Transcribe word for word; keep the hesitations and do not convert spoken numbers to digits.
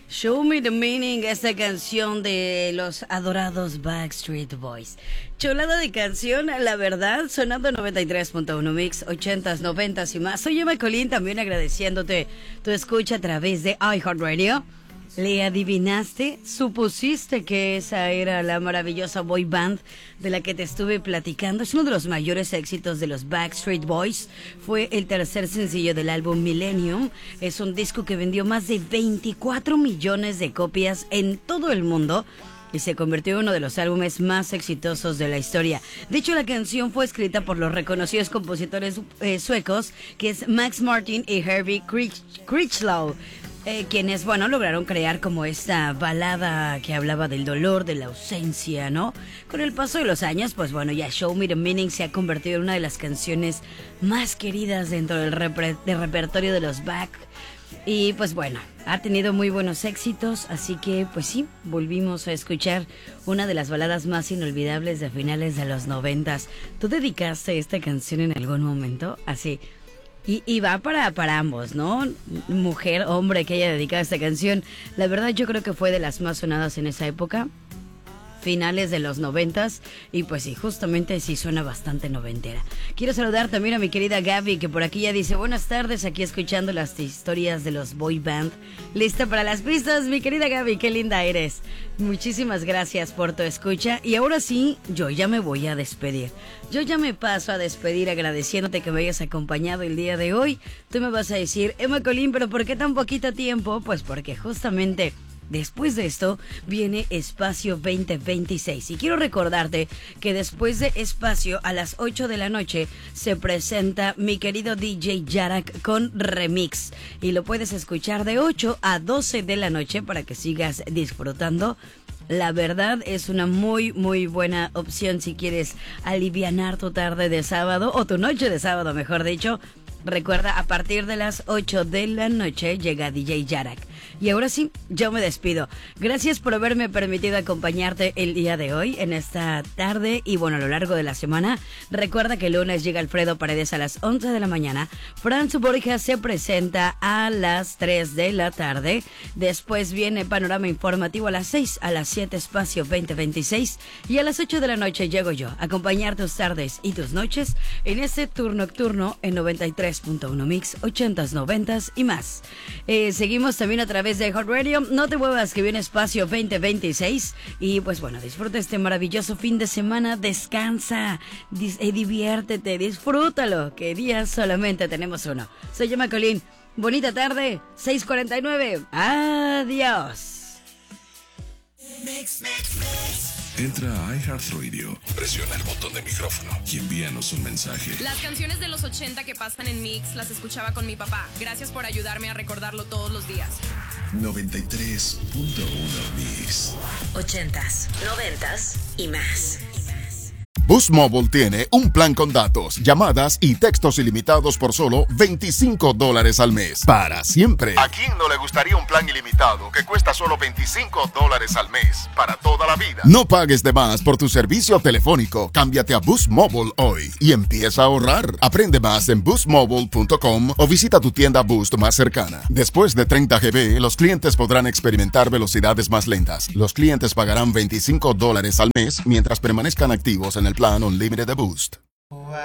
Show Me the Meaning, esta canción de los adorados Backstreet Boys. Chulada de canción, la verdad, sonando noventa y tres punto uno Mix, ochentas, noventas y más. Soy Emma Colín, también agradeciéndote tu escucha a través de iHeartRadio. ¿Le adivinaste? ¿Supusiste que esa era la maravillosa boy band de la que te estuve platicando? Es uno de los mayores éxitos de los Backstreet Boys. Fue el tercer sencillo del álbum Millennium. Es un disco que vendió más de veinticuatro millones de copias en todo el mundo y se convirtió en uno de los álbumes más exitosos de la historia. De hecho, la canción fue escrita por los reconocidos compositores eh, suecos, que es Max Martin y Herbie Krich- Critchlow. Eh, quienes, bueno, lograron crear como esta balada que hablaba del dolor, de la ausencia, ¿no? Con el paso de los años, pues bueno, ya Show Me the Meaning se ha convertido en una de las canciones más queridas dentro del, repre- del repertorio de los Back. Y pues bueno, ha tenido muy buenos éxitos, así que pues sí, volvimos a escuchar una de las baladas más inolvidables de finales de los noventas. ¿Tú dedicaste esta canción en algún momento? Así... Y, y va para, para ambos, ¿no? Mujer, hombre que haya dedicado esta canción. La verdad yo creo que fue de las más sonadas en esa época, finales de los noventas. Y pues sí, justamente sí suena bastante noventera. Quiero saludar también a mi querida Gaby, que por aquí ya dice: buenas tardes, aquí escuchando las historias de los boy band. ¿Lista para las pistas, mi querida Gaby? Qué linda eres. Muchísimas gracias por tu escucha. Y ahora sí, yo ya me voy a despedir. Yo ya me paso a despedir agradeciéndote que me hayas acompañado el día de hoy. Tú me vas a decir: Emma Colín, ¿pero por qué tan poquito tiempo? Pues porque justamente después de esto viene Espacio veinte veintiséis. Y quiero recordarte que después de Espacio, a las ocho de la noche, se presenta mi querido D J Yarak con Remix. Y lo puedes escuchar de ocho a doce de la noche para que sigas disfrutando. La verdad es una muy, muy buena opción si quieres alivianar tu tarde de sábado, o tu noche de sábado, mejor dicho. Recuerda, a partir de las ocho de la noche llega D J Yarak. Y ahora sí, yo me despido. Gracias por haberme permitido acompañarte el día de hoy, en esta tarde y bueno, a lo largo de la semana. Recuerda que el lunes llega Alfredo Paredes a las once de la mañana. Franz Borja se presenta a las tres de la tarde. Después viene Panorama Informativo a las seis, a las siete Espacio veinte veintiséis. Y a las ocho de la noche llego yo a acompañar tus tardes y tus noches en este tour nocturno en noventa y tres punto uno Mix, ochentas, noventas y más. Eh, seguimos también a través de Hot Radio. No te muevas, que viene Espacio veinte veintiséis. Y pues bueno, disfruta este maravilloso fin de semana. Descansa, dis- eh, diviértete, disfrútalo, que días solamente tenemos uno. Soy Emma Colín. Bonita tarde, seis cuarenta y nueve. Adiós. Mix, mix, mix. Entra a iHeartRadio, presiona el botón de micrófono y envíanos un mensaje. Las canciones de los ochenta que pasan en Mix las escuchaba con mi papá. Gracias por ayudarme a recordarlo todos los días. noventa y tres punto uno Mix. Ochentas, noventas y más. Boost Mobile tiene un plan con datos, llamadas y textos ilimitados por solo veinticinco dólares al mes. Para siempre. ¿A quién no le gustaría un plan ilimitado que cuesta solo veinticinco dólares al mes? Para toda la vida. No pagues de más por tu servicio telefónico. Cámbiate a Boost Mobile hoy y empieza a ahorrar. Aprende más en boost mobile punto com o visita tu tienda Boost más cercana. Después de treinta gigabytes, los clientes podrán experimentar velocidades más lentas. Los clientes pagarán veinticinco dólares al mes mientras permanezcan activos en el plan Unlimited de Boost.